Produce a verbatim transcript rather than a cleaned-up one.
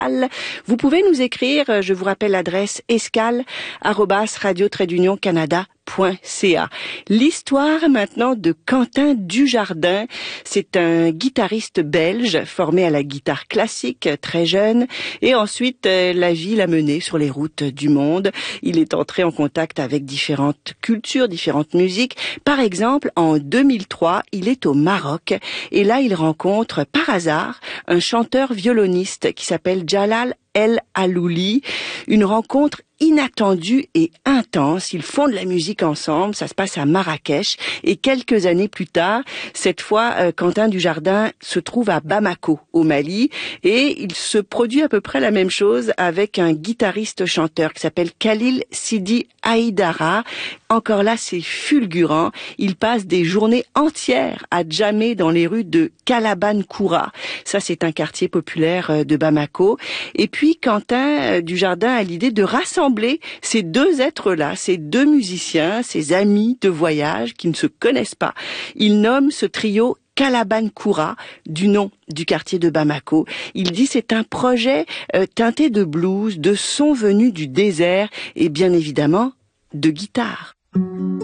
Vous pouvez nous écrire, je vous rappelle l'adresse escale arobase radio trait d'union canada point c a. L'histoire maintenant de Quentin Dujardin. C'est un guitariste belge formé à la guitare classique très jeune et ensuite la vie l'a mené sur les routes du monde. Il est entré en contact avec différentes cultures, différentes musiques. Par exemple, en deux mille trois, il est au Maroc et là il rencontre par hasard un chanteur violoniste qui s'appelle Jalal El Alouli. Une rencontre inattendue et intense. Ils font de la musique ensemble. Ça se passe à Marrakech. Et quelques années plus tard, cette fois, euh, Quentin Dujardin se trouve à Bamako, au Mali. Et il se produit à peu près la même chose avec un guitariste-chanteur qui s'appelle Khalil Sidi Haïdara. Encore là, c'est fulgurant. Il passe des journées entières à jammer dans les rues de Kalabankoura. Ça, c'est un quartier populaire de Bamako. Et puis, Quentin Dujardin a l'idée de rassembler ces deux êtres-là, ces deux musiciens, ces amis de voyage qui ne se connaissent pas. Il nomme ce trio Kalabankoura, du nom du quartier de Bamako. Il dit c'est un projet euh, teinté de blues, de sons venus du désert et bien évidemment de guitare.